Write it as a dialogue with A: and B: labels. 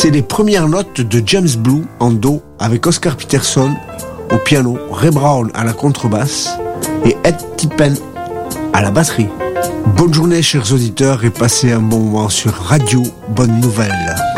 A: C'est les premières notes de James Blue en do avec Oscar Peterson au piano, Ray Brown à la contrebasse et Ed Tippen à la batterie. Bonne journée chers auditeurs et passez un bon moment sur Radio Bonne Nouvelle.